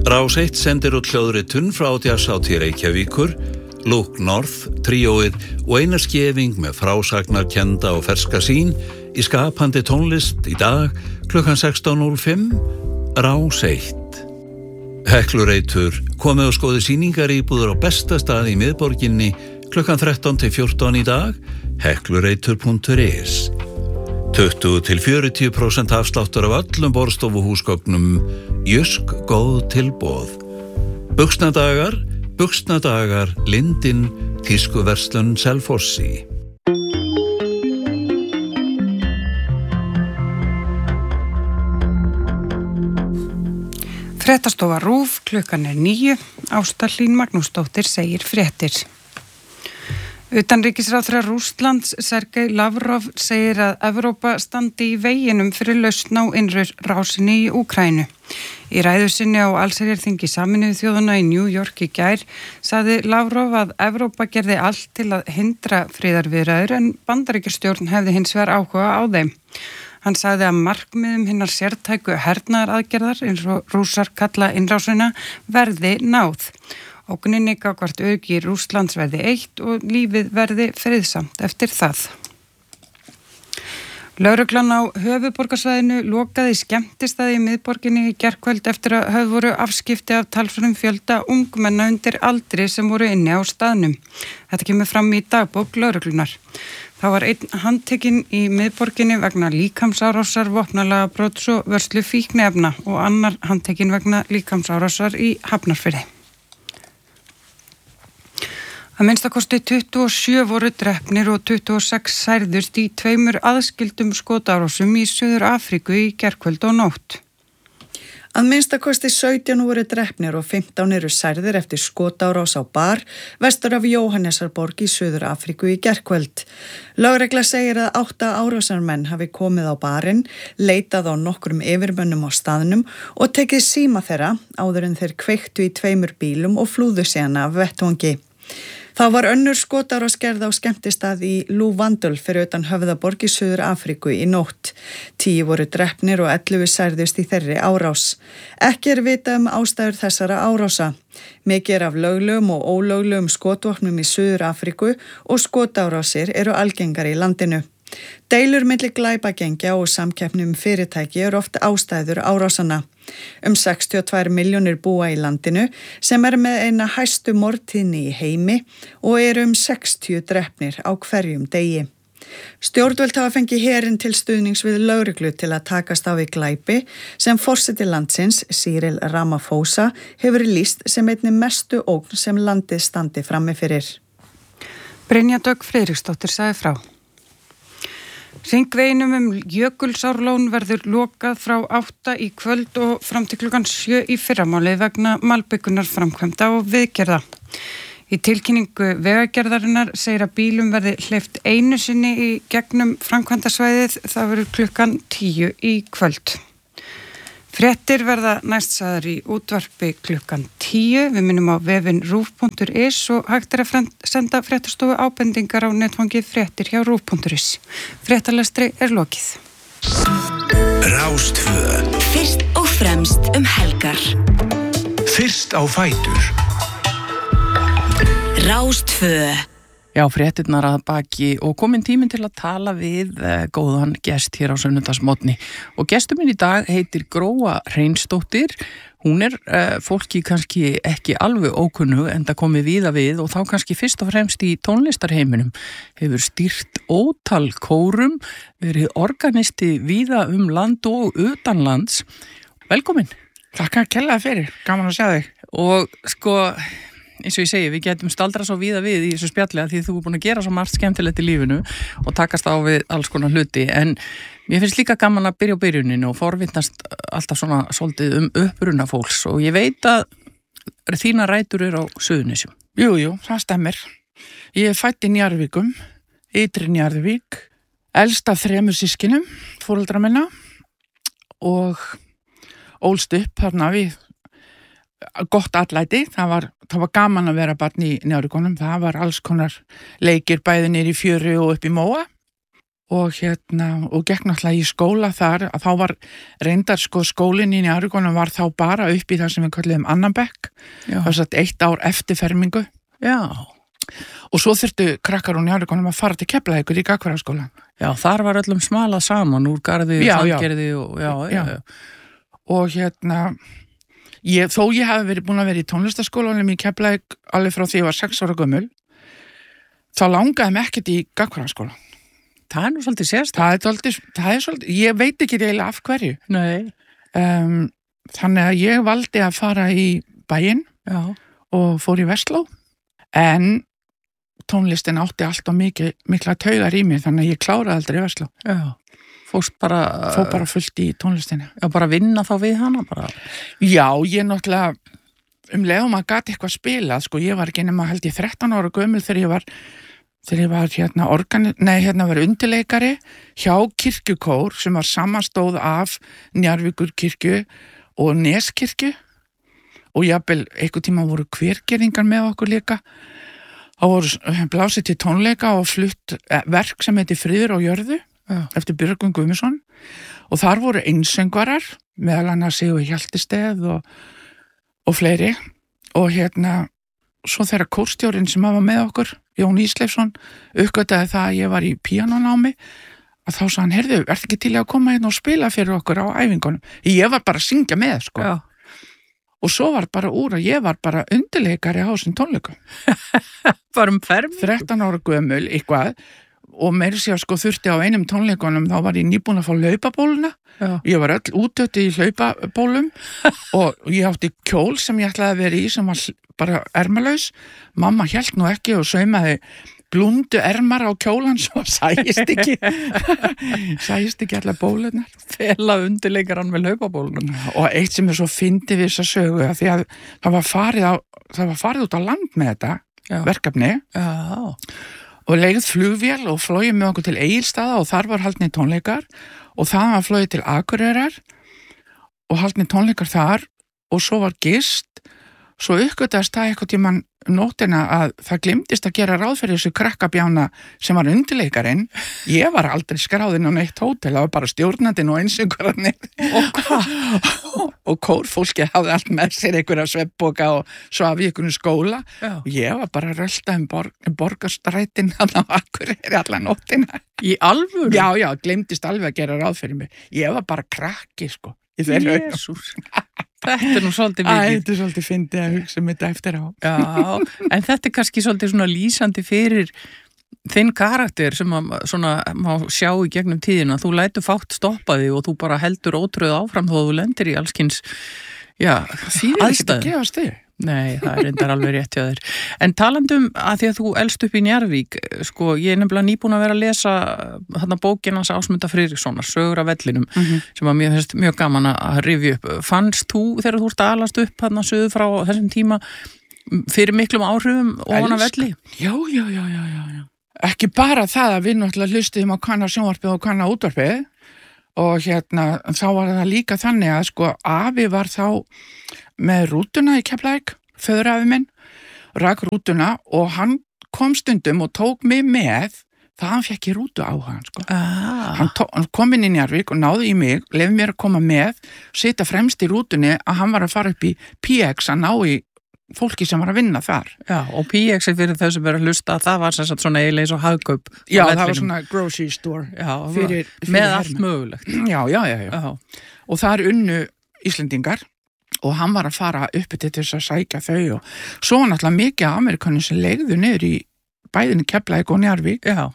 Rás 1 sendir út hljóðritun frá Jazzhátíð Reykjavíkur, Look North, tríóið og Einar Skeving með frásagnarkennda og ferska sýn í skapandi tónlist í dag klukkan 16:05, Rás 1. Heklureitur komið og skoði sýningaríbúður á besta stað í miðborginni klukkan 13-14 í dag, heklureitur.is. 20-40% afsláttur af öllum borðstofuhúsgögnum, Jysk góð tilboð. Buxnadagar, Lindin, Tískuverslun Selfossi. Fréttastofa RÚV, klukkan 9, Ásta Hlín Magnúsdóttir segir fréttir. Utanríkisráðherra Rússlands, Sergej Lavrov, segir að Evrópa standi í veginum fyrir lausn á innrásinni í Úkraínu. Í ræðu sinni á allsherjarþingi Sameinuðu þjóðanna í New York í gær sagði Lavrov að Evrópa gerði allt til að hindra friðarviðræður en Bandaríkjastjórn hefði hins vegar áhuga á þeim. Hann sagði að markmiðum hinnar sértæku hernaðaraðgerðar, eins og Rússar kalla innrásina, verði náð. Ógninni gagnvart öryggi Rússlands verði eitt og lífið verði friðsamt eftir það. Lögreglan á höfuðborgarsvæðinu lokaði skemmtistaði í miðborginni í gærkvöld eftir að höfðu voru afskipti af talsverðum fjölda ungmenna undir aldri sem voru inni á staðnum. Þetta kemur fram í dagbók lögreglunar. Það var einn handtekinn í miðborginni vegna líkamsárásar, vopnalagabrots og vörslu fíkniefna og annar handtekinn vegna líkamsárásar í Hafnarfirði. Að minnstakosti 27 voru drepnir og 26 særðust í 2 aðskildum skotárásum í Suður Afríku í gærkvöld og nótt. Að minnstakosti 17 voru drepnir og 15 eru særðir eftir skotárás á bar vestur af Jóhannesarborg í Suður Afríku í gærkvöld. Lögregla segir að 8 árásarmenn hafi komið á barinn, leitað á nokkrum yfirmönnum á staðnum og tekið síma þeirra áður en þeir kveiktu í 2 bílum og flúðu síðan af vettvangi. Þá var önnur skotárás gerð á skemmtistað í Lúvandul fyrir utan Höfðaborg í Suður Afríku í nótt. 10 voru drepnir og 11 særðust í þeirri árás. Ekki vitað ástæður þessara árása. Mikið af löglegum og ólöglegum skotvopnum í Suður Afríku og skotárásir eru algengar í landinu. Deilur milli glæpagengja og samkeppni fyrirtæki eru oft ástæður árásana. 62 milljónir búa í landinu sem með eina hæstu morðtíðni í heimi og eru 60 drepnir á hverjum degi. Stjórnvöld hafa fengið herinn til stuðnings við lögreglu til að takast á við glæpi sem forseti landsins, Cyril Ramaphosa, hefur lýst sem einni mestu ógn sem landið standi frammi fyrir. Brynja Dögg Friðriksdóttir sagði frá. Hringveginum Jökulsárlón verður lokað frá 8 í kvöld og fram til klukkan 7 í fyrramálið vegna malbikunar framkvæmda og viðgerða. Í tilkynningu vegagerðarinnar segir að bílum verði hleypt einu sinni í gegnum framkvæmdasvæðið, það verður klukkan 10 í kvöld. Fréttir verða næst sagðar í útvarpi klukkan 10. Við minnum á vefinn rúv.is og hægt að senda fréttastofu ábendingar á netfangið fréttir hjá rúv.is. Fréttalestri lokið. Rás 2. Fyrst og fremst helgar. Fyrst á fætur. Rás 2. Já, fréttirnar að baki og komin tíminn til að tala við góðan gest hér á sunnudagsmorgni. Og gestur minn í dag heitir Gróa Hreinsdóttir. Hún fólki kannski ekki alveg ókunnu enda komið víða við og þá kannski fyrst og fremst í tónlistarheiminum. Hefur stýrt ótal kórum, verið organisti víða land og utan lands. Velkomin. Takk að kella fyrir, gaman að sjá þig. Og sko, eins og ég segi, við getum staldra svo víða við í þessu spjalli að því þú er búin að gera svo margt skemmtilegt í lífinu og takast á við alls konar hluti, en mér finnst líka gaman að byrja á byrjuninu og forvitnast alltaf svona svolítið uppruna fólks og ég veit að þína rætur á Suðurnesjum. Jú, það stemmir. Ég fædd í Njarðvíkum, Ytri Njarðvík, elst af 3 systkinum, foreldra minna og ólst upp þarna við gott atlæti, það var gaman að vera barn í Njarðvíkunum, það var alls konar leikir bæði niður í fjöru og upp í móa og gekk náttúrulega í skóla þar, að þá var reyndar sko skólinn í Njarðvíkunum var þá bara upp í það sem við kalliðum annan bekk, það var satt 1 ár eftir fermingu. Já. Og svo þurftu krakkar úr Njarðvíkunum að fara til Keflavíkur í Gagnfræðaskólann. Já, þar var öllum smalað saman úr Garði, Sandgerði og já. Og þó ég hafi verið búin að vera í tónlistaskólanum í Keflavík alveg frá því ég var 6 ára gömul, þá langaði mig ekkert í Gagnfræðaskólann. Það nú svolítið sérstakt. Það er svolítið, ég veit ekki eiginlega af hverju. Nei. Þannig að ég valdi að fara í bæinn og fór í Versló, en tónlistin átti alltaf mikla taugar í mig, þannig að ég kláraði aldrei Versló. Já. Fór bara fullt í tónlistinni. Já, bara vinna þá við hana bara? Já, ég náttúrulega leið að gat eitthvað spilað, sko, ég var ekki nema held ég 13 ára gömul þegar ég var undirleikari hjá kirkjukór sem var samanstóð af Njarðvíkur kirkju og Neskirkju og jafnvel einhver tíma voru hvergeringar með okkur líka. Það voru blásið til tónleika og flutt verk sem heiti Friður á jörðu eftir Björgvin Guðmundsson og þar voru einsöngvarar meðal annars Sigur Hjaltesteð og fleiri og svo þegar kórstjórinn sem var með okkur, Jón Ísleifsson, uppgötaði það að ég var í píanónámi að þá sagði hann, heyrðu, ertu ekki til að koma hérna og spila fyrir okkur á æfingunum? Ég var bara að syngja með, sko. Já. Og svo var bara úr að ég var bara undirleikari á þessum tónleikum. Bara ferm? 13 ára gömul, eitthvað, og meiri sér sko þurfti á einum tónleikunum, þá var ég nýbúin að fá hlaupabóluna. Já. Ég var öll útötti í hlaupabólum og ég átti kjól sem ég ætlaði að vera í sem var bara ermalaus. Mamma hélt nú ekki og saumaði blúndu ermar á kjólan svo sæist ekki allar bólunar. Fela undirleikaran með hlaupabólunum. Og eitt sem svo fyndi við þessa sögu að því að það var farið út á land með þetta verkefni. Já. Og leigð flugvél og flóið með okkur til Egilsstaða og þar var haldnir tónleikar og það var flóið til Akureyrar og haldnir tónleikar þar og svo var gist. Svo uppgötaðist það eitthvað tímann nótina að það glimtist að gera ráð fyrir þessu krakkabjána sem var undirleikarinn. Ég var aldrei skráðinn á neitt hótel, það var bara stjórnandinn og einsöngvararnir. Og kórfólkið hafði allt með sér einhverja svefnpoka og svo af í einhvern skóla. Já. Og ég var bara að rölda borgarstrætin á Akureyri alla nótina. Í alvöru? Já, glimtist alveg að gera ráð fyrir mig. Ég var bara krakki, sko. Jesús. Þetta nú svolítið mikið. Þetta svolítið fyndið að hugsa þetta eftir á. Já, en þetta kannski svolítið svona lýsandi fyrir þinn karakter sem svona má sjá í gegnum tíðina. Þú lætur fátt stoppa þig og þú bara heldur ótröð áfram þó þú lendir í allskins, aðstæðum. Ekki að gefast þig. Nei, það er reyndar alveg rétt hjá þér. En talandum að því að þú elst upp í Njarðvík, sko, ég er nefnilega nýbúin að vera að lesa þarna bókin hans Ásmundar Friðrikssonar, Sögur af vellinum, sem var mjög gaman að rifja upp. Fannst þú þegar þú ert að alast upp þarna suður frá þessum tíma fyrir miklum áhrifum ofan af velli? Já. Ekki bara það að við náttúrulega hlustuðum á kanna sjónvarpið og kanna útvarpið og þá var það líka þannig að sko afi var þá með rútuna í Keflavík, föðurafi minn, rak rútuna og hann kom stundum og tók mig með það hann fekk í rútu á hann, sko. Hann kom inn í Njarðvík og náði í mig, lefði mér að koma með, sitja fremst í rútunni að hann var að fara upp í PX að ná í fólki sem var að vinna þar. Já, og PX fyrir þau sem verður að hlusta, það var sem sagt svona eiginlega eins og hagkaup. Já, það var svona grocery store. Já, fyrir með allt mögulegt. Já. Og þar unnu Íslendingar og hann var að fara uppi til þess að sækja þau og svo var náttúrulega mikið af Amerikanum sem leigðu niður í bæðinni Keflavík og Njarðvík. Já.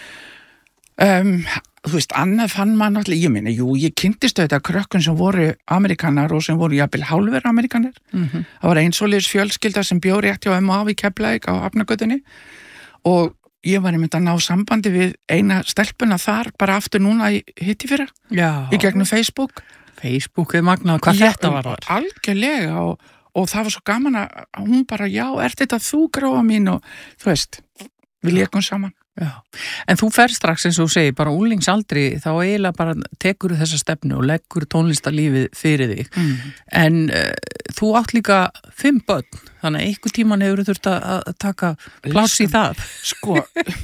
Þú veist, annað fann maður náttúrulega, ég kynntist þetta krökkun sem voru Amerikanar og sem voru jafnvel hálfur Amerikanar. Það var einsvoleiðis fjölskylda sem bjó rétt hjá af í Keflavík á Hafnargötunni og ég var einmitt að ná sambandi við eina stelpuna þar bara aftur núna í hittifyrra. Já. Í gegnum Facebook. Facebookið magnað, hvað þetta var þar? Algjörlega og það var svo gaman að hún bara, ert þetta þú Gróa mín og þú veist, við lékum saman. Já, en þú fer strax eins og þú segir, bara úlingsaldri, þá eiginlega bara tekur þessa stefnu og leggur tónlistarlífið fyrir þig. En þú átt líka 5 börn, þannig að einhver tíman hefur þurft að taka pláss í það. Sko,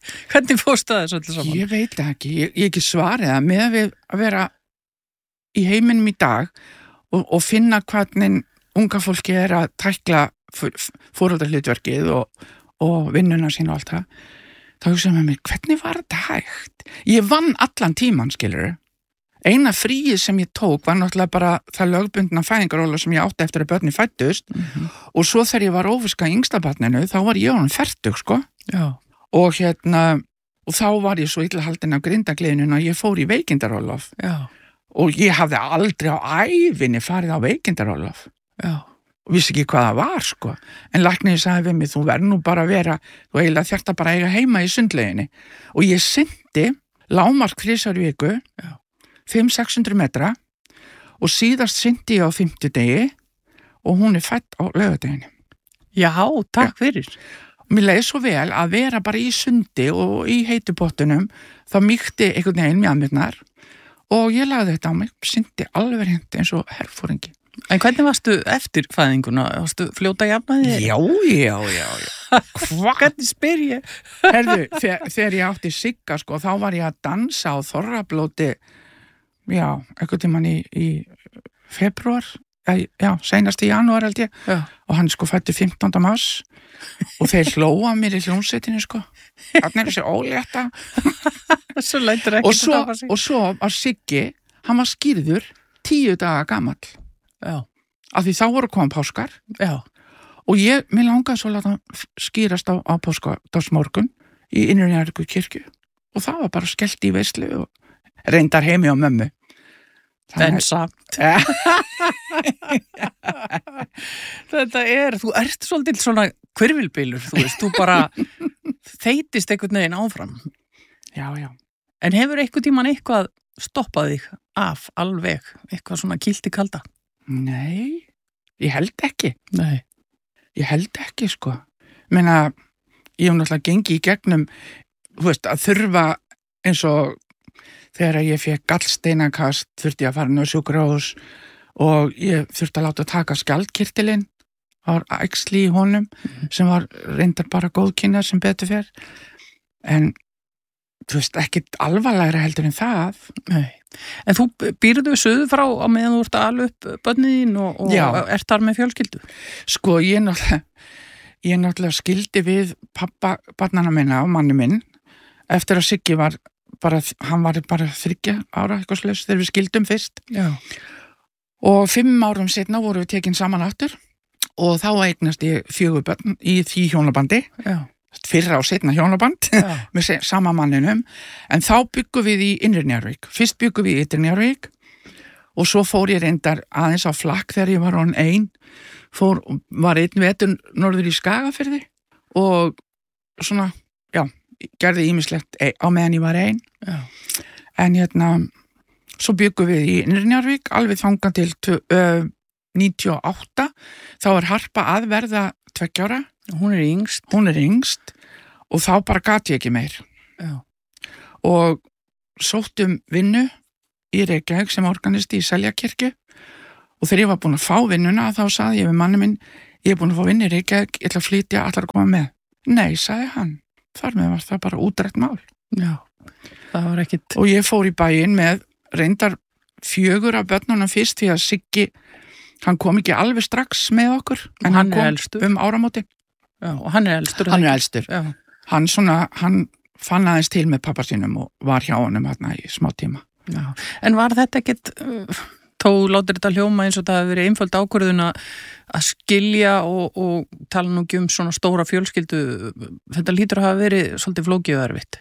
Hvernig fórstu það þessu öllu saman? Ég veit það ekki, ég ekki svarið það með að vera í heiminum í dag og finna hvernig unga fólki að tækla foreldrahlutverkið og vinnuna sín og allt það. Þá hugsaði með mér, hvernig var þetta hægt? Ég vann allan tíman, skilurðu. Eina fríið sem ég tók var náttúrulega bara það lögbundna fæðingaróla sem ég átti eftir að börnin fæddust og svo þegar ég var ófiska í yngsta barninu, þá var ég honum fertug, sko. Já. Og og þá var ég svo illa haldin af grindagliðinu að ég fór í veikindarólof. Já. Og ég hafði aldrei á ævinni farið á veikindarólof. Já. Og vissi ekki hvað það var, sko. En læknirinn sagði við mig, þú verður nú bara að vera, þú eiginlega þarft að bara eiga heima í sundlauginni. Og ég syndi lágmark 3 viku, 500-600 metra, og síðast syndi ég á 50 degi og hún fædd á laugardeginu. Já, takk fyrir. Mér leiði svo vel að vera bara í sundi og í heitupottunum, þá mýkti einhvern veginn mjöðmyrnar og ég lagði þetta á mig, syndi alveg hreint eins og herfóringi. En hvernig varstu eftir fæðinguna? Varstu fljóta jafnaði? Já. Hvernig spyr ég? Herðu, þegar ég átti Sigga, sko, þá var ég að dansa á Þorrablóti, einhvern tímann í febrúar, seinast í janúar held ég, og hann sko fætti 15. mars og þeir hlóa mér í hljómsveitinni, sko. Þannig þessi ólétta. Svo lætur ekki að tafa sig. Og svo var Siggi, hann var skýrður 10 daga gamall. Já. Af því þá voru koma páskar. Já. Og mér langaði svo að láta hann skýrast á páskadagsmorgun í Innri-Njarðvíkur kirkju. Og það var bara skellt í veislu og reyndar heimi á mömmu. En samt. Þetta þú ert svolítið svona hvirfilbylur, þú bara þeytist einhvern veginn áfram. Já. En hefur einhvern tímann eitthvað stoppað þig af alveg, eitthvað svona kýlt í kalda? Nei, ég held ekki. Nei. Ég held ekki, sko. Meina, ég hef náttúrulega gengið í gegnum, að þurfa eins og þegar ég fekk gallsteinakast, þurfti ég að fara inn á sjúkrahús og ég þurfti að láta taka skjaldkirtilinn, það var æxli í honum sem var reyndar bara góðkynja sem betur fer. En ekkit alvarlegra heldur en það. Nei. En þú býrðu suðu frá á meðan þú ert að ala upp börnin og ert þar með fjölskyldu? Sko, ég náttúrulega skildi við pappa barnana minna og manni minn eftir að Siggi hann var bara 3 ára eitthvað slags þegar við skildum fyrst. Já. Og 5 árum setna voru við tekin saman aftur og þá eignast ég 4 börn í því hjónabandi. Já. Fyrra og setna hjónaband með sama manninum, en þá byggum við í Innri-Njarðvík. Fyrst byggum við í Ytri-Njarðvík og svo fór ég reyndar aðeins á flakk þegar ég var orðin ein, var einn vetur norður í Skagafirði og svona, gerði ýmislegt á meðan ég var ein. Já. En svo byggum við í Innri-Njarðvík alveg þangað til 98, þá var Harpa að verða 2 ára. Hún er yngst og þá bara gat ég ekki meir. Já. Og sóttum vinnu í Reykjavík sem organisti í Seljakirkju og þegar ég var búin að fá vinnuna þá sagði ég við manni minn, ég er búin að fá vinnu í Reykjavík, ég ætla að flytja, allar að koma með. Nei, sagði hann, þar með var það bara útrætt mál. Já, það var ekkit. Og ég fór í bæinn með reyndar 4 af börnunum fyrst því að Siggi, hann kom ekki alveg strax með okkur, en hann kom elstur. Áramóti. Já, og hann er elstur. Hann er elstur. Já. Hann fann aðeins til með pappa sínum og var hjá honum hérna í smá tíma. Já. En var þetta ekkit, þó látir þetta hljóma eins og það hefur verið einföld ákvörðun að skilja og tala nú ekki svona stóra fjölskyldu, þetta lítur að hafa verið svolítið flókið og erfitt?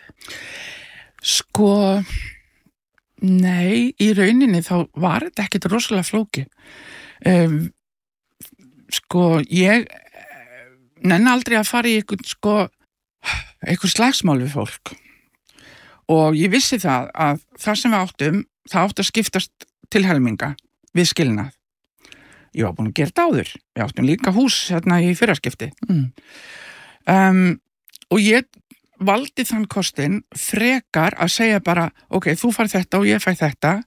Sko, nei, í rauninni þá var þetta ekkit rosalega flókið. Sko, ég nenni aldrei að fara í einhver slagsmál við fólk og ég vissi það að það sem við áttum, það átti að skiptast til helminga við skilnað. Ég var búin að gera þetta áður, við áttum líka hús í fyrraskipti. Og ég valdi þann kostinn frekar að segja bara, ok, þú fær þetta og ég fær þetta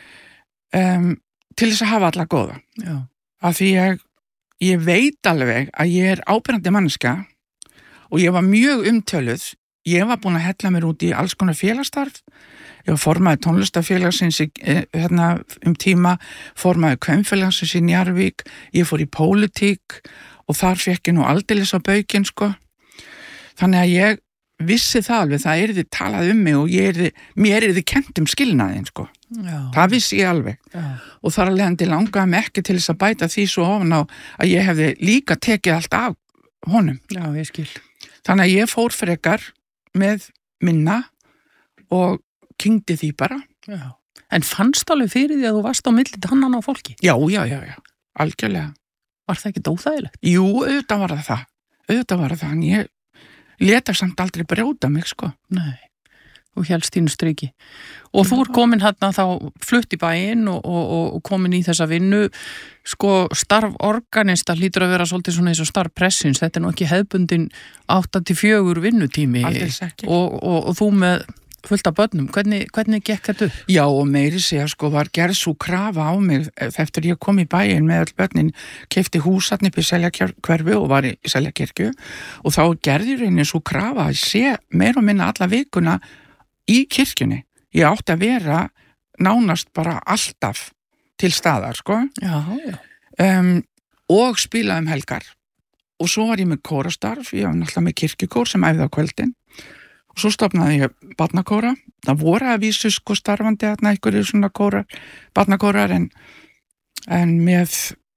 til þess að hafa alla góða. Já. Af því ég veit alveg að ég er áberandi manneskja og ég var mjög umtöluð ég var búin að hella mér út í alls konar félagsstarf. Ég var formaður tónlistafélagsins tíma, formaður kvenfélagsins í Njarðvík, ég fór í pólitík og þar fekk ég nú aldeilis á baukinn, sko. Þannig að ég vissi það alveg, það yrði talað mig og mér yrði kennt skilnaðinn, sko. Já. Það vissi ég alveg. Já. Og þar að leiðandi langaði mig ekki til þess að bæta því svo ofan á að ég hefði líka tekið allt af honum. Já, ég skil. Þannig að ég fór frekar með minna og kyngdi því bara. Já. En fannst alveg fyrir því að þú varst á milli tannan á fólki? Já, algjörlega. Var það ekki óþægilegt? Jú, auðvitað var það, en ég leta samt aldrei brjóta mig, sko. Nei, þú hélst þínu striki. Og þú komin hérna þá flutt í bæinn og komin í þessa vinnu, sko, starf organista hlýtur að vera svolítið svona eins og starf pressins, þetta nú ekki hefðbundin 8-4 vinnutími. Aldeilis ekki. Og þú með fullt af börnum, hvernig gekk þetta upp? Já, og meiri segja, sko, var gerð svo krafa á mig eftir ég kom í bæinn með öll börnin, keypti hús þarna upp í Seljakverfi og var í Seljakirkju og þá gerði rauninni svo krafa að sé meir og minna alla vikuna í kirkjunni. Ég átti að vera nánast bara alltaf til staðar, sko. Já. Og spila helgar. Og svo var ég með kórastarf, ég var náttúrulega með kirkjukór sem æfði á kvöldin. Og svo stofnaði ég barnakóra. Það voru að vísu, sko, starfandi þarna einhverjir svona barnakórar en með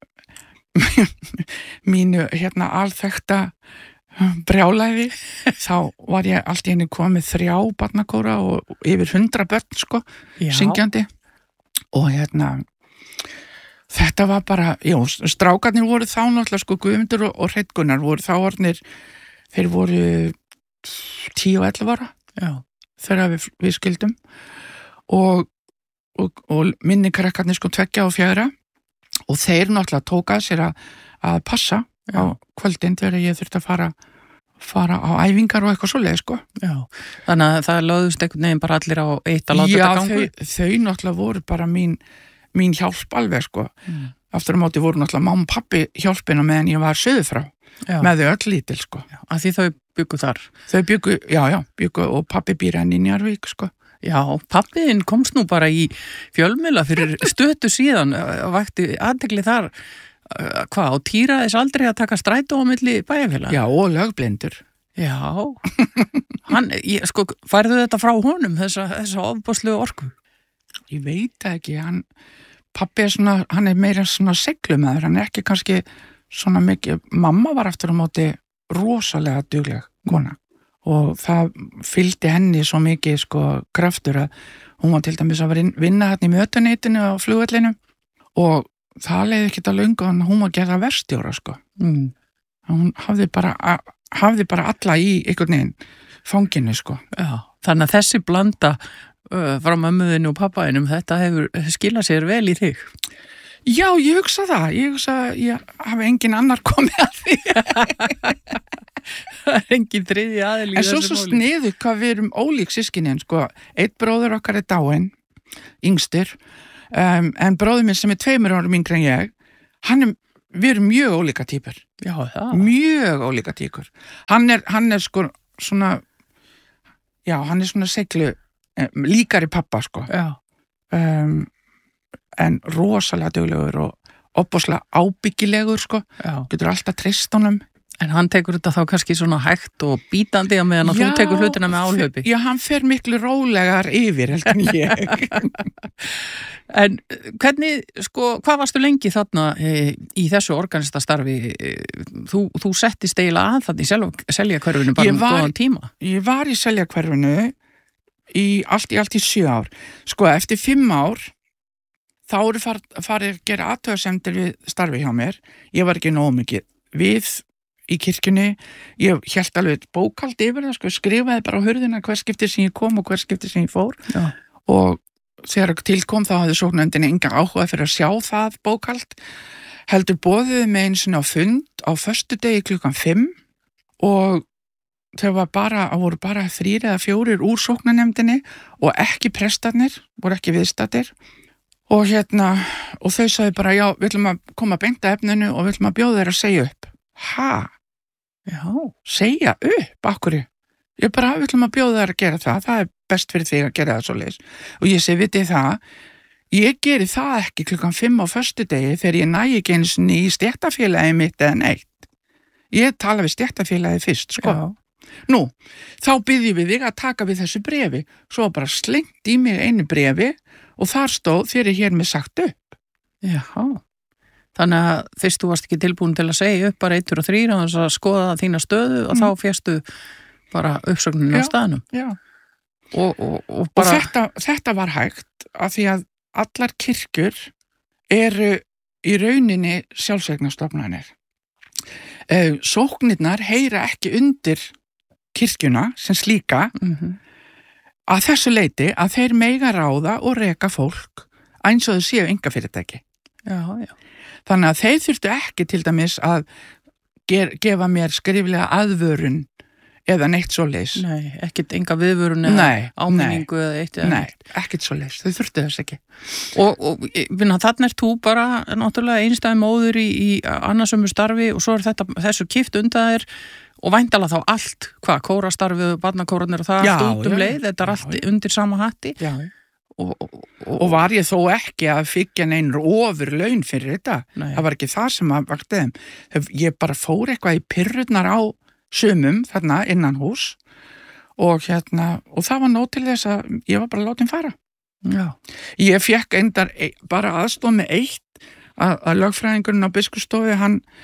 mínu alþekta brjálæði þá var ég allt í einu komið 3 barnakóra og yfir 100 börn, sko, syngjandi og þetta var bara, strákarnir voru þá náttúrulega, sko, Guðmundur og Hreinn Gunnar voru þá orðnir, þeir voru 10 og 11 ára. Já. Þegar við skildum og minni krakkarnir, sko, 2 og 4 og þeir náttúrulega tóka sér að passa á kvöldin þegar ég þurfti að fara á æfingar og eitthvað svoleið, sko. Já, þannig að það lögðust einhvern veginn bara allir á eitt að láta þetta gangu? Já, þau náttúrulega voru bara mín hjálp alveg, sko. Aftur á móti voru náttúrulega mamma og pappi hjálpina meðan ég var söðu frá, með þau öll lítil, sko. Já, að því þau byggu þar? Þau byggu og pappi býr enn í Njarðvík, sko. Já, pappiðinn komst nú bara í fjölmiðla fyrir stötu síðan og vakti athygli þar. Hvað, og týraðis aldrei að taka strætó á milli bæjarfélaga? Já, og lögblindur. Já, sko, færðu þetta frá honum, þessa ofboðslegu orku? Ég veit ekki, pappi svona, hann meira svona seglumæður, hann ekki kannski svona mikið, mamma var aftur á móti rosalega dugleg kona og það fylgdi henni svo mikið, sko, kraftur að hún var til dæmis að vinna hérna í mötuneytinu á flugvellinu og það leiði ekkert að löngu hann hún var gerða verstjóra, sko. Hún hafði bara alla í einhvern veginn fanginu, sko. Já, þannig að þessi blanda frá mömmuðinu og pappaðinum, þetta hefur skilað sér vel í þig? Já, ég hugsa það. Ég hafi engin annar komið að því. Það engin þriðji aðili í þessu máli. En svo sniðu hvað við erum ólík systkinin, sko. Einn bróður okkar dáinn, yngstur, en bróður minn sem 2 árum yngri en ég, við erum mjög ólíka týpur. Já, það. Mjög ólíka týpur. Hann er sko svona, hann er svona seglu, líkari pappa, sko. Já. En rosalega duglegur og opboslega ábyggilegur, sko. Já. Getur alltaf treyst honum. En hann tekur þetta þá kannski svona hægt og bítandi að meðan að þú tekur hlutina með áhlaupi. Já, hann fer miklu rólegar yfir, heldur en ég. En hvernig, sko, hvað varstu lengi þarna í þessu organistastarfi? Þú settist eiginlega að þarna í Seljakverfinu bara góðan tíma. Ég var í Seljakverfinu í allt í 7 ár. Sko, eftir 5 ár þá eru farið að gera athugasemdir við starfi hjá mér. Ég var ekki nógu mikið við í kirkjunni, ég hélt alveg bókald yfir það, sko, skrifaði bara á hurðina hver skipti sem ég kom og hver skipti sem ég fór. Já. Og þegar tilkom þá hafði sóknarnefndin engan áhuga fyrir að sjá það bókald, heldur boðuðu mig einu sinni á fund á föstudegi 5:00 og þau voru bara 3 eða 4 úr sóknarnefndinni og ekki prestarnir, voru ekki viðstaddir og og þau sagði bara, já, við ætlum að koma beint að efninu og við ætlum að bjóða þeir að segja upp. Ha? Já. Segja upp? Akkurri? Ég bara, við ætlum að bjóða þær að gera það er best fyrir þig að gera það svoleiðis. Og ég segi, vitið það, ég geri það ekki 5:00 á föstudegi þegar ég næ ekki einu sinni í stéttarfélagi mitt eða neitt. Ég tala við stéttarfélagi fyrst, sko. Já. Nú, þá byrði við þig að taka við þessu bréfi, svo bara slengt í mig einu bréfi og þar stóð þér er hér með sagt upp. Já. Þannig að fyrst þú varst ekki tilbúin til að segja upp bara 1 og 3 og þess að skoða þína stöðu og þá féstu bara uppsögnin á staðnum. Já. Og bara... þetta var hægt af því að allar kirkjur eru í rauninni sjálfseignarstofnanir. Sóknirnar heyra ekki undir kirkjuna sem slíka að þessu leyti að þeir mega ráða og reka fólk eins og þau séu einkafyrirtæki. Já. Þannig að þeir þurftu ekki til dæmis að gefa mér skriflega aðvörun eða neitt svoleiðis. Nei, ekkert enga viðvörun eða áminningu eða eitt eða neitt. Nei, ekkert svoleiðis, þau þurftu þess ekki. Og þannig er þú bara náttúrulega einstæði móður í annarsömu starfi og svo þessu kipt undan þér og væntalega þá allt, kórastarfið, barnakórarnir og það allt út leið, þetta allt undir sama hatti. Já. Og var ég þó ekki að fyggja neynur ofur laun fyrir þetta. Nei. Það var ekki það sem að vakti þeim. Ég bara fór eitthvað í pyrrurnar á sumum þarna innan hús og það var nóg til þess að ég var bara látin fara. Já. Ég fekk endar bara aðstoð með eitt að lögfræðingurinn á biskupsstofu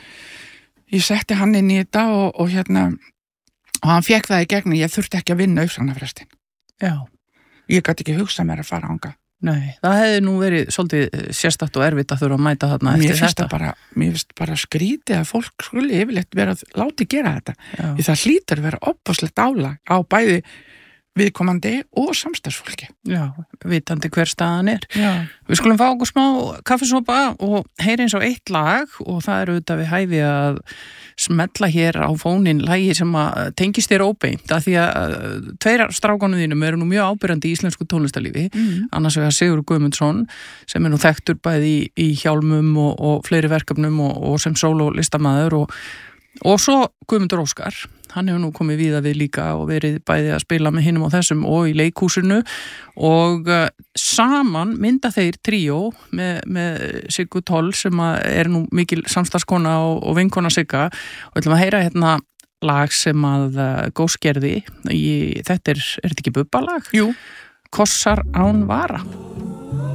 ég setti hann inn í þetta og hann fekk það í gegn ég þurfti ekki að vinna uppsagnarfrestin. Já. Ég gæti ekki hugsað mér að fara ánga. Nei, það hefði nú verið svolítið sérstakt og erfitt að þurfa að mæta þarna eftir þetta. Mér finnst bara skrítið að fólk skuli yfirleitt vera að láti gera þetta. Já. Því það hlýtur vera opvaslegt álag á bæði viðkomandi og samstarfsfólki. Já, vitandi hver staðan er. Já. Við skulum fá okkur smá kaffisopa og heyri eins á eitt lag og það er auðvitað við hæfi að smetla hér á fónin lagi sem að tengist þér óbeint af því að 2 strákonum þínum eru nú mjög ábyrjandi í íslensku tónlistarlífi annars vegar Sigurður Guðmundsson sem er nú þekktur bæði í hjálmum og fleiri verkefnum og sem sólólistamaður og svo Guðmundur Óskar, hann hefur nú komið víða við líka og verið bæði að spila með hinum og þessum og í leikhúsinu og saman mynda þeir tríó með Siggu Toll sem er nú mikil samstarfskona og vinkona Sigga og ætlum að heyra hérna lag sem að Ghost gerði þetta er þetta ekki Bubba lag? Jú. Kossar án vara.